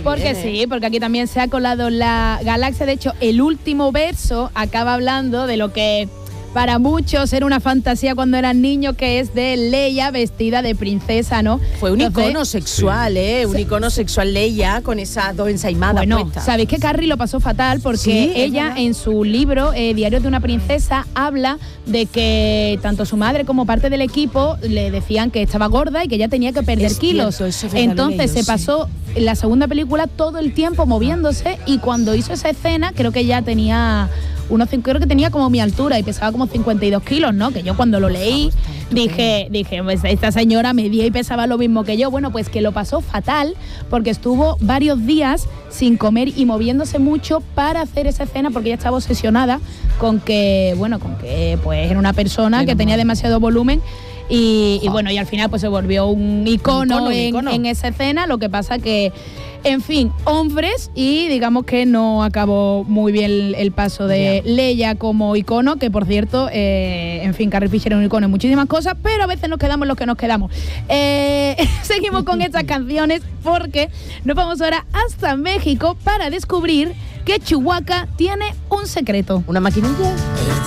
Porque sí, porque aquí también se ha colado la galaxia. De hecho, el último verso acaba hablando de lo que para muchos era una fantasía cuando eran niños, que es de Leia vestida de princesa, ¿no? Fue un icono sexual, un icono sexual Leia con esas dos ensaimadas Bueno, puestas. sabéis que Carrie lo pasó fatal porque Sí, ella en su libro Diarios de una princesa habla de que tanto su madre como parte del equipo le decían que estaba gorda y que ella tenía que perder kilos. Cierto, eso es verdad, Entonces lo leí, se pasó en la segunda película todo el tiempo moviéndose, y cuando hizo esa escena creo que ya tenía creo que tenía como mi altura y pesaba como 52 kilos, ¿no? Que yo cuando lo leí dije, pues esta señora medía y pesaba lo mismo que yo. Bueno, pues que lo pasó fatal porque estuvo varios días sin comer y moviéndose mucho para hacer esa escena, porque ella estaba obsesionada con que pues era una persona que tenía demasiado volumen. Y bueno, y al final pues se volvió un icono en esa escena. Lo que pasa que, en fin, hombres, y digamos que no acabó muy bien el paso de Leia como icono, que por cierto, en fin, Carrie Fisher es un icono en muchísimas cosas, pero a veces nos quedamos los que nos quedamos. Seguimos con estas canciones porque nos vamos ahora hasta México para descubrir que Chihuahua tiene un secreto. ¿Una maquinilla?